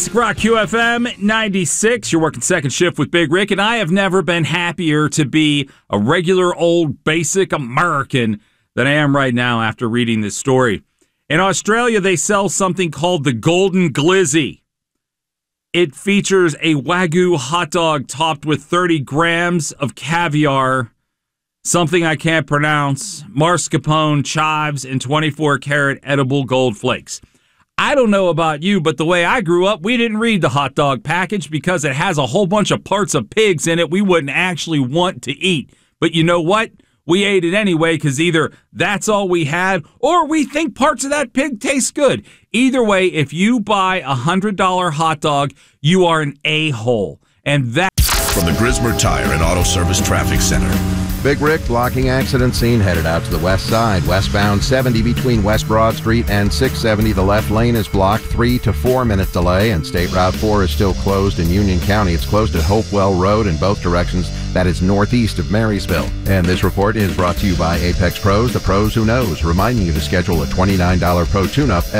Rock QFM 96. You're working second shift with Big Rick, and I have never been happier to be a regular old basic American than I am right now after reading this story. In Australia, they sell something called the Golden Glizzy. It features a Wagyu hot dog topped with 30 grams of caviar, something I can't pronounce, mascarpone, chives, and 24-karat edible gold flakes. I don't know about you, but the way I grew up, we didn't read the hot dog package because it has a whole bunch of parts of pigs in it we wouldn't actually want to eat. But you know what? We ate it anyway because either that's all we had or we think parts of that pig taste good. Either way, if you buy a $100 hot dog, you are an a-hole. And that... From the Grismer Tire and Auto Service Traffic Center. Big Rick, blocking accident scene headed out to the west side. Westbound 70 between West Broad Street and 670. The left lane is blocked, 3 to 4 minute delay, and State Route 4 is still closed in Union County. It's closed at Hopewell Road in both directions. That is northeast of Marysville. And this report is brought to you by Apex Pros, the pros who knows, reminding you to schedule a $29 Pro Tune-Up